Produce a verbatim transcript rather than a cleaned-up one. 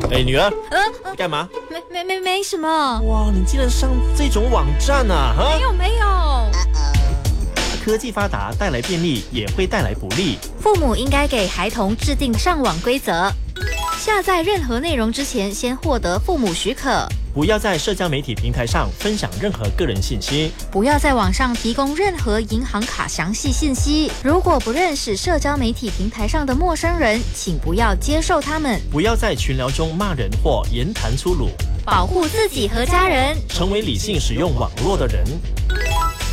哎，女儿， 呃， 你干嘛？ 没没没没什么。 哇，你竟然上这种网站啊！哈， 没有没有。 科技发达带来便利，也会带来不利。 父母应该给孩童制定上网规则。下载任何内容之前，先获得父母许可。 不要在社交媒体平台上分享任何个人信息。 不要在网上提供任何银行卡详细信息。如果不认识社交媒体平台上的陌生人，请不要接受他们。 不要在群聊中骂人或言谈粗鲁。 保护自己和家人， 成为理性使用网络的人。